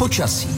Počasí.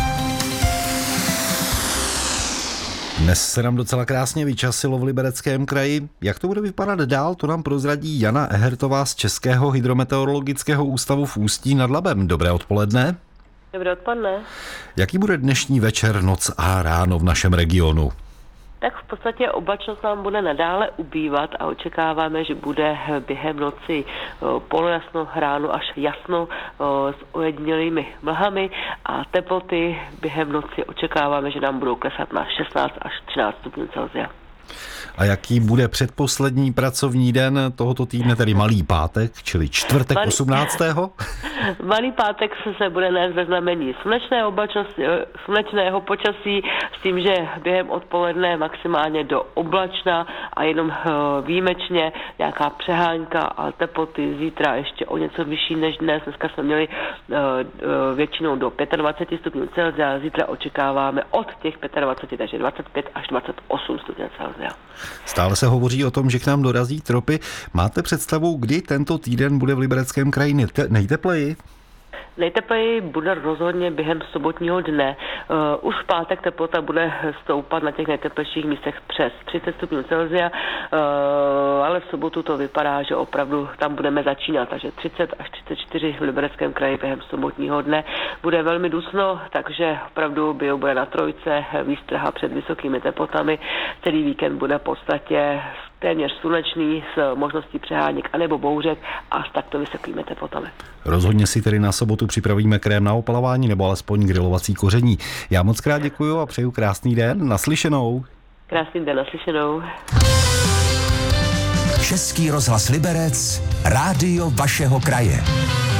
Dnes se nám docela krásně vyčasilo v Libereckém kraji. Jak to bude vypadat dál, to nám prozradí Jana Ehertová z Českého hydrometeorologického ústavu v Ústí nad Labem. Dobré odpoledne. Dobré odpoledne. Jaký bude dnešní večer, noc a ráno v našem regionu? Tak v podstatě oblačnost nám bude nadále ubývat a očekáváme, že bude během noci polojasno, ráno až jasno s ojedinělými mlhami a teploty během noci očekáváme, že nám budou klesat na 16 až 13 stupňů Celsia. A jaký bude předposlední pracovní den tohoto týdne, tedy Malý pátek, čili čtvrtek 18. Malý pátek se bude nést ve znamení slunečného počasí s tím, že během odpoledne maximálně do oblačna a jenom výjimečně nějaká přehánka a teploty zítra ještě o něco vyšší než dnes. Dneska jsme měli většinou do 25 stupňů Celsia, zítra očekáváme od těch 25, takže 25 až 28 stupňů Celsia. Stále se hovoří o tom, že k nám dorazí tropy. Máte představu, kdy tento týden bude v Libereckém kraji nejtepleji? Nejtepleji bude rozhodně během sobotního dne. Už v pátek teplota bude stoupat na těch nejteplejších místech přes 30 stupňů Celsia, ale v sobotu to vypadá, že opravdu tam budeme začínat, takže 30 až 34 v Libereckém kraji během sobotního dne. Bude velmi dusno, takže opravdu bio bude na trojce, výstraha před vysokými teplotami. Celý víkend bude v podstatě téměř slunečný s možností přeháněk anebo bouřek a s takto vysokými teplotami. Rozhodně si tedy na sobotu připravíme krém na opalování nebo alespoň grilovací koření. Já moc krát děkuju a přeju krásný den. Naslyšenou. Krásný den, naslyšenou. Český rozhlas Liberec, rádio vašeho kraje.